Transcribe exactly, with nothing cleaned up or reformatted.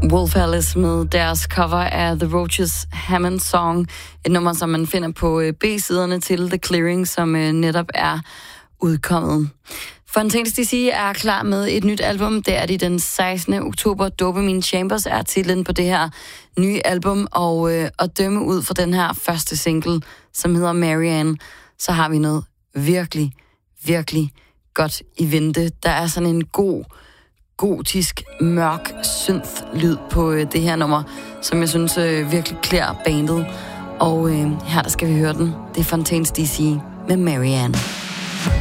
Wolf Alice med deres cover af The Roaches' Hammond Song. Et nummer, som man finder på B-siderne til The Clearing, som netop er udkommet. Fontaine's D C er klar med et nyt album. Det er de den sekstende oktober. Dopamine Chambers er titlen på det her nye album. Og øh, at dømme ud fra den her første single, som hedder Marianne, så har vi noget virkelig, virkelig godt i vente. Der er sådan en god, gotisk, mørk synth-lyd på øh, det her nummer, som jeg synes øh, virkelig klæder bandet. Og øh, her der skal vi høre den. Det er Fontaine's D C med Marianne.